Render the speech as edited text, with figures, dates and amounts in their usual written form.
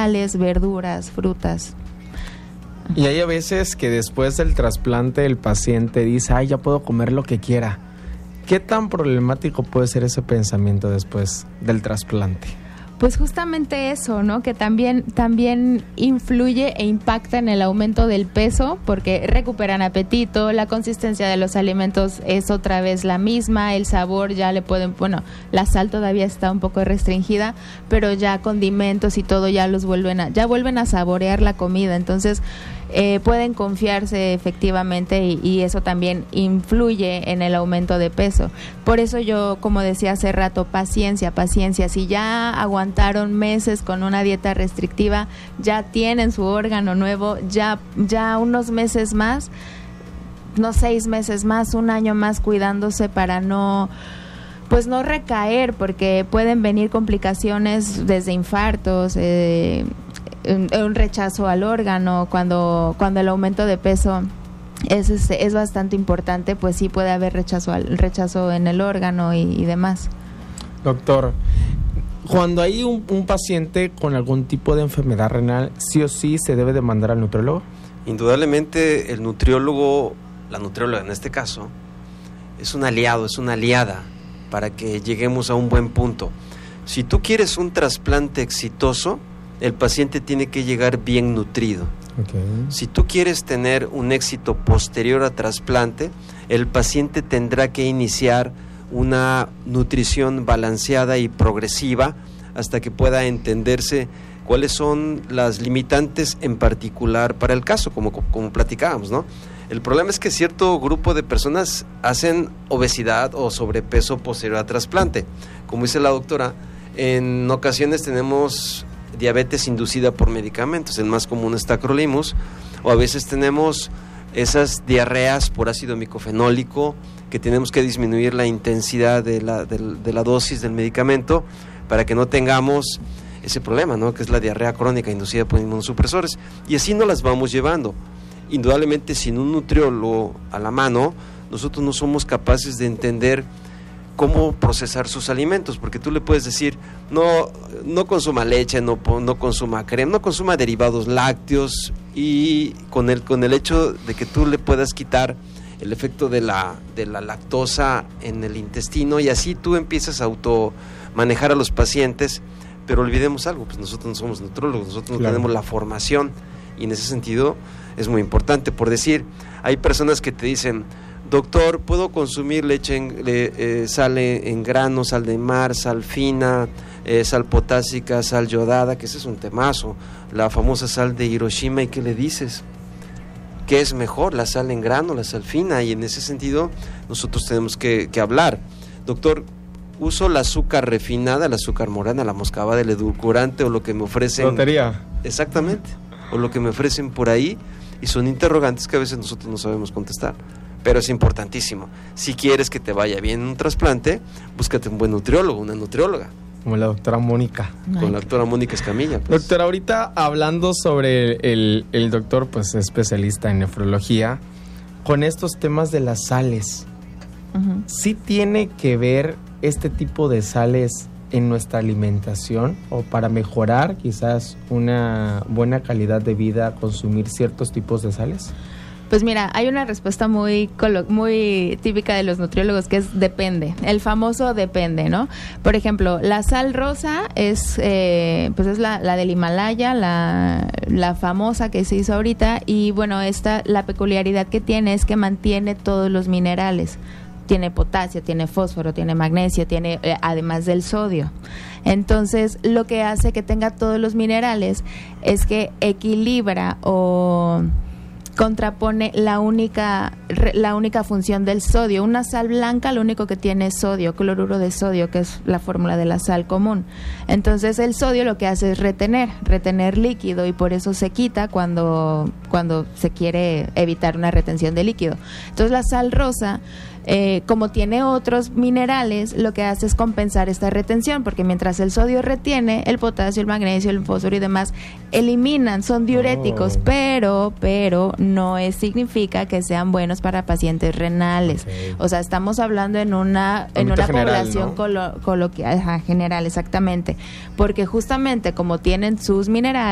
cereales, verduras, frutas. Y hay a veces que después del trasplante el paciente dice, ay, ya puedo comer lo que quiera. ¿Qué tan problemático puede ser ese pensamiento después del trasplante? Pues justamente eso, ¿no? Que también influye e impacta en el aumento del peso, porque recuperan apetito, la consistencia de los alimentos es otra vez la misma, el sabor ya le pueden, bueno, la sal todavía está un poco restringida, pero ya condimentos y todo ya vuelven a saborear la comida, entonces pueden confiarse efectivamente y eso también influye en el aumento de peso. Por eso yo, como decía hace rato, paciencia. Si ya aguantaron meses con una dieta restrictiva, ya tienen su órgano nuevo, ya unos meses más, no 6 meses más, 1 año más cuidándose para no recaer, porque pueden venir complicaciones desde infartos, un rechazo al órgano. Cuando el aumento de peso es bastante importante, pues sí puede haber rechazo en el órgano y demás. Doctor, cuando hay un paciente con algún tipo de enfermedad renal, ¿sí o sí se debe de mandar al nutriólogo? Indudablemente el nutriólogo, la nutrióloga en este caso, es un aliado, es una aliada para que lleguemos a un buen punto. Si tú quieres un trasplante exitoso, el paciente tiene que llegar bien nutrido. Okay. Si tú quieres tener un éxito posterior a trasplante, el paciente tendrá que iniciar una nutrición balanceada y progresiva hasta que pueda entenderse cuáles son las limitantes en particular para el caso, como platicábamos, ¿no? El problema es que cierto grupo de personas hacen obesidad o sobrepeso posterior a trasplante. Como dice la doctora, en ocasiones tenemos diabetes inducida por medicamentos, el más común es tacrolimus, o a veces tenemos esas diarreas por ácido micofenólico, que tenemos que disminuir la intensidad de la dosis del medicamento para que no tengamos ese problema, ¿no? Que es la diarrea crónica inducida por inmunosupresores, y así nos las vamos llevando. Indudablemente, sin un nutriólogo a la mano, nosotros no somos capaces de entender cómo procesar sus alimentos, porque tú le puedes decir, no consuma leche, no consuma crema, no consuma derivados lácteos, y con el hecho de que tú le puedas quitar el efecto de la lactosa en el intestino, y así tú empiezas a automanejar a los pacientes. Pero olvidemos algo, pues nosotros no somos nutriólogos, nosotros no tenemos la formación, y en ese sentido es muy importante. Por decir, hay personas que te dicen, doctor, ¿puedo consumir leche sal en grano, sal de mar, sal fina, sal potásica, sal yodada? Que ese es un temazo, la famosa sal de Hiroshima. ¿Y qué le dices? ¿Qué es mejor, la sal en grano, la sal fina? Y en ese sentido nosotros tenemos que hablar. Doctor, uso la azúcar refinada, la azúcar morena, la moscabada, el edulcorante o lo que me ofrecen. Lotería. Exactamente. O lo que me ofrecen por ahí, y son interrogantes que a veces nosotros no sabemos contestar. Pero es importantísimo. Si quieres que te vaya bien en un trasplante, búscate un buen nutriólogo, una nutrióloga. Como la doctora Mónica. Con la doctora Mónica Escamilla. Pues. Doctora, ahorita hablando sobre el doctor, pues especialista en nefrología, con estos temas de las sales, ¿sí tiene que ver este tipo de sales en nuestra alimentación, o para mejorar quizás una buena calidad de vida consumir ciertos tipos de sales? Pues mira, hay una respuesta muy típica de los nutriólogos, que es depende, el famoso depende, ¿no? Por ejemplo, la sal rosa es la del Himalaya, la famosa que se hizo ahorita, y bueno, la peculiaridad que tiene es que mantiene todos los minerales. Tiene potasio, tiene fósforo, tiene magnesio, tiene además del sodio. Entonces, lo que hace que tenga todos los minerales es que equilibra o contrapone la única función del sodio. Una sal blanca lo único que tiene es sodio, cloruro de sodio, que es la fórmula de la sal común. Entonces el sodio lo que hace es retener líquido, y por eso se quita cuando se quiere evitar una retención de líquido. Entonces la sal rosa, como tiene otros minerales, lo que hace es compensar esta retención, porque mientras el sodio retiene, el potasio, el magnesio, el fósforo y demás eliminan, son diuréticos, pero no significa que sean buenos para pacientes renales. Okay. O sea, estamos hablando en una general, población, ¿no? Coloquial, general, exactamente, porque justamente como tienen sus minerales,